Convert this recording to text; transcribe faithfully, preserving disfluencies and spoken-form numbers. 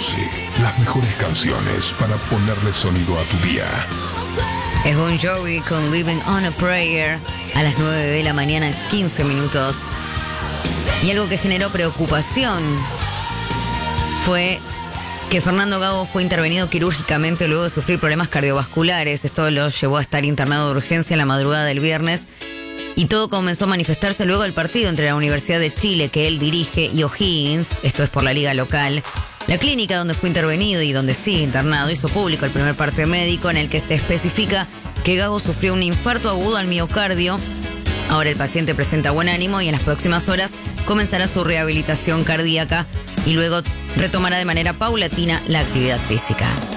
Music, las mejores canciones para ponerle sonido a tu día. Es Bon Jovi con Living on a Prayer a las nueve de la mañana, quince minutos. Y algo que generó preocupación fue que Fernando Gago fue intervenido quirúrgicamente luego de sufrir problemas cardiovasculares. Esto lo llevó a estar internado de urgencia en la madrugada del viernes. Y todo comenzó a manifestarse luego del partido entre la Universidad de Chile, que él dirige, y O'Higgins, esto es por la liga local. La clínica donde fue intervenido y donde sigue internado hizo público el primer parte médico en el que se especifica que Gago sufrió un infarto agudo al miocardio. Ahora el paciente presenta buen ánimo y en las próximas horas comenzará su rehabilitación cardíaca y luego retomará de manera paulatina la actividad física.